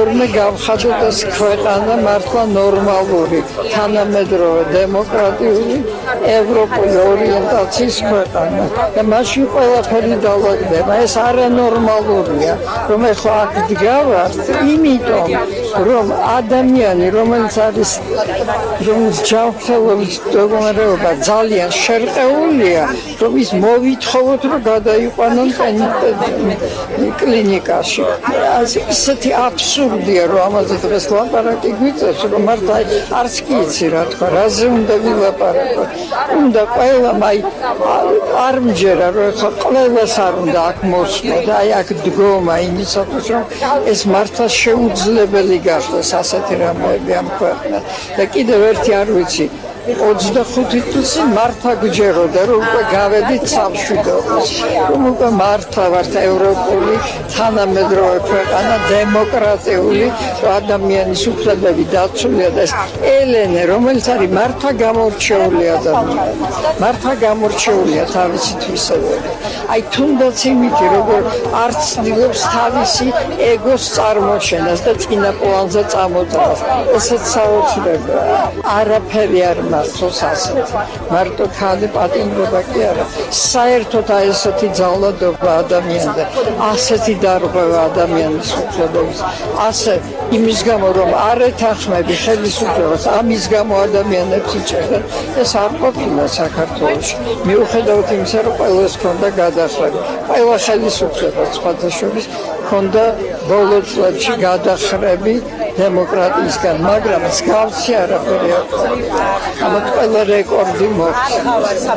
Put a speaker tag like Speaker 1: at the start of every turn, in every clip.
Speaker 1: ბევრმა გავხადოთ ეს ქვეყანა მართლა ნორმალური, თანამედროვე, დემოკრატიული, ევროპული ორიენტაციის ქვეყანა. და მაშინ ყველაფერი დავაგდება. ეს არანორმალურია, რომ ეხლა აქ დგავართ, იმიტომ რომ ადამიანი, რომელიც არის ჯანმრთელობის მდგომარეობა ძალიან შერყეულია, რომ ის მოვითხოვოთ, რომ გადაიყვანონ კლინიკაში. ისეთი აბსურდია, რომ ამაზე დღეს ლაპარაკი გვიწევს, რომ მართლა არც კი იცი რა თქვა, რაზე უნდა ვილაპარაკოთ. უნდა ყველამ არ მჯერა, რომ ეხლა ყველას არ უნდა აქ მოსვლოთ, აქ დგომა იმისათვის, რომ ეს მართლა შეუძლებელი გახდეს ასეთი რამეები ამ ქვეყნად. და კიდევ ერთი არ ვიცი 25 წუთი მართლა გჯეროდა, რომ უკვე გავედით სამშვიდობას, რომ უკვე მართლა ვართ ევროპული, თანამედროვე ქვეყანა, დემოკრატიული, ადამიანის უფლებები დაცულია და ეს ელენე, რომელიც არის მართლა გამორჩეული ადამიანი, მართლა გამორჩეულია თავისი თვისებებით. აი თუნდაც იმითი, როგორ არ ცდილობს თავისი ეგოს წარმოჩენას და წინა პლანზე წამოწევას. ესეც საოცრებაა. არაფერი არ მართლობს ასეთ. მარტო ხალი პატიმრობა კი არა. საერთოდ აი ესეთი ძალადობა ადამიანზე, ასეთი დარღვევა ადამიანის უფლებების, ასე იმის გამო რომ არ ეთანხმები ხელისუფლებას, ამის გამო ადამიანებს იჭერენ, ეს არ ყოფილა საქართველოში. მიუხედავად იმისა, რომ ყველას ჰქონდა გადახრები, ყველა ხელისუფლებას სხვათა შორის ჰქონდა ბოლო წლებში გადახრები დემოკრატიისგან, მაგრამ მსგავსი არაფერი არ ყოფილა. ამათ ყველა რეკორდი მოხდა.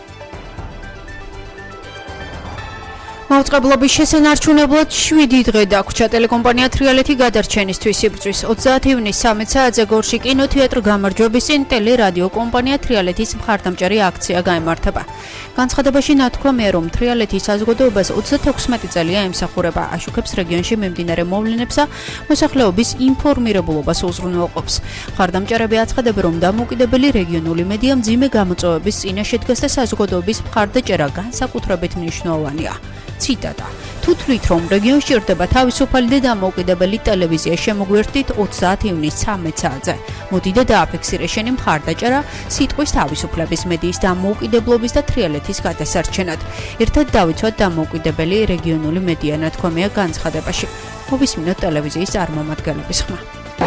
Speaker 2: მაუწყებლობის შესანარჩუნებლად 7 დღე დაგვრჩა ტელეკომპანია თრიალეთი გადარჩენისთვის იბრძვის 30 ივნისს 13 საათზე გორში კინოთეატრ გამარჯვების წინ ტელერადიო კომპანია თრიალეთის მხარდამჭერი აქცია გაიმართება. განცხადებაში ნათქვამია, რომ თრიალეთის საზოგადოებას 36 წელია ემსახურება, აშუქებს რეგიონში მიმდინარე მოვლენებსა, მოსახლეობის ინფორმირებულობას უზრუნველყოფს. მხარდამჭერები აცხადებენ, რომ დამოუკიდებელი რეგიონული მედია მძიმე გამოწვევების წინაშე დგას და საზოგადოების მხარდაჭერა განსაკუთრებით მნიშვნელოვანია. ციტატა: თუ თვლით, რომ რეგიონს ჭირდება თავისუფალი და დამოუკიდებელი ტელევიზია, შემოგვერთდით 30 ივნისს 13 საათზე. მოდიდე დააფიქსირე შენი მხარდაჭერა სიტყვის თავისუფლების, მედიის დამოუკიდებლობის და თრიალეთის გადასარჩენად. ერთად დავიცვათ დამოუკიდებელი რეგიონული მედია, ნათქვამია განცხადებაში. მოვისმინოთ ტელევიზიის წარმომადგენლების ხმა.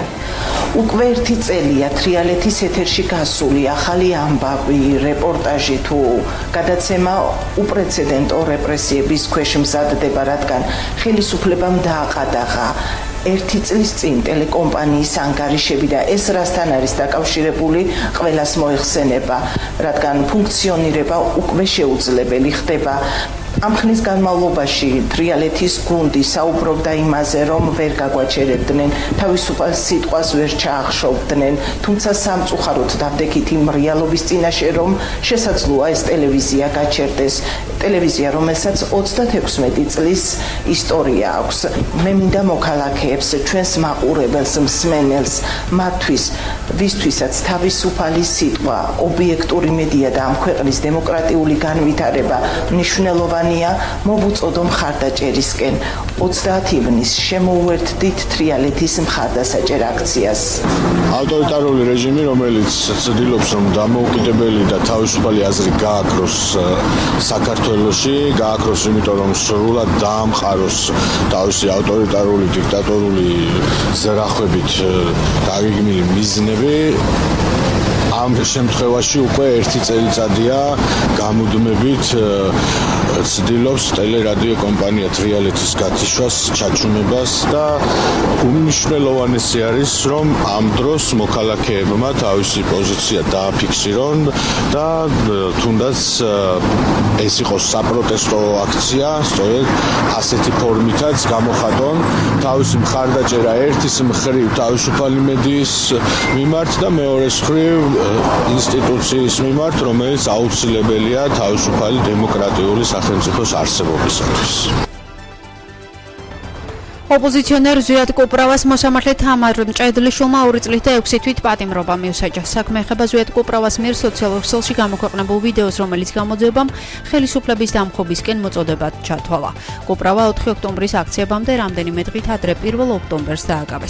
Speaker 3: უკვე 1 წელია თრიალეთის ეთერში გასული ახალი ამბავი, რეპორტაჟი თუ გადაცემა უპრეცედენტო რეპრესიების ქვეშ მზადდება, რადგან ხელისუფლებამ დააყადაღა 1 წლის წინ ტელეკომპანიის ანგარიშები და ეს რასთან არის დაკავშირებული, ყველას მოეხსენება, რადგან ფუნქციონირება უკვე შეუძლებელი ხდება. ამ ხნის განმავლობაში თრიალეთის გუნდი საუბრობდა იმაზე, რომ ვერ გაგვაჩერებდნენ, თავისუფალ სიტყვას ვერ ჩაახშობდნენ, თუმცა სამწუხაროდ დავდექით იმ რეალობის წინაშე, რომ შესაძლოა ეს ტელევიზია გაჩერდეს. ტელევიზია, რომელსაც 36 წლის ისტორია აქვს. მე მინდა მოქალაქეებს, ჩვენს მაყურებელს, მსმენელს, მათთვის, ვისთვისაც თავისუფალი სიტყვა, ობიექტური მედია და ამ ქვეყნის დემოკრატიული განვითარება მნიშვნელოვანია, მოვუწოდო მხარდაჭერისკენ. 30 ივნისს შემოუერთდით თრიალეთის მხარდასაჭერ აქციას.
Speaker 4: ავტორიტარული რეჟიმი, რომელიც ცდილობს, რომ დამოუკიდებელი და თავისუფალი აზრი გააქროს საქართველოში, გააქროს იმიტომ, რომ სრულად დაამყაროს თავისი ავტორიტარული დიქტატორული ზრახვებით დაგეგმილი მიზნები. ამ შემთხვევაში უკვე 1 წელიწადია გამუდმებით ცდილობს ტელერადიო კომპანია თრიალეთის გათიშვას, ჩაჩუნებას და უმნიშვნელოვანესი არის, რომ ამ დროს მოქალაქეებმა თავისი პოზიცია დააფიქსირონ და თუნდაც ეს იყოს საპროტესტო აქცია, სწორედ ასეთი ფორმითაც გამოხატონ თავისი მხარდაჭერა ერთის მხრივ თავისუფალი მედიის მიმართ და მეორეს მხრივ ინსტიტუციის მიმართ, რომელიც აუცილებელია თავისუფალი დემოკრატიული სახელმწიფოს არსებობისათვის.
Speaker 2: ოპოზიციონერ ზვიად კუპრავას მოსამართლე თამარ მჭედლიშვილმა 2 წლით და 6 თვით პატიმრობა მიუსაჯა. საქმე ეხება ზვიად კუპრავას მიერ სოციალურ ქსელში გამოქვეყნებულ ვიდეოს, რომელიც გამოძიებამ ხელისუფლების დამხობისკენ მოწოდებად ჩათვალა. კუპრავა 4 ოქტომბრის აქციებამდე რამდენიმე დღით ადრე 1 ოქტომბერს დააკავეს.